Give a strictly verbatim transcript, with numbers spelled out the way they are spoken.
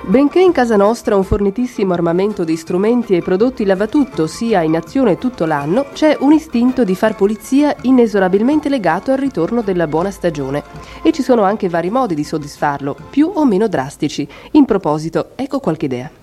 Benché in casa nostra un fornitissimo armamento di strumenti e prodotti lavatutto sia in azione tutto l'anno, c'è un istinto di far pulizia inesorabilmente legato al ritorno della buona stagione. E ci sono anche vari modi di soddisfarlo, più o meno drastici. In proposito, ecco qualche idea.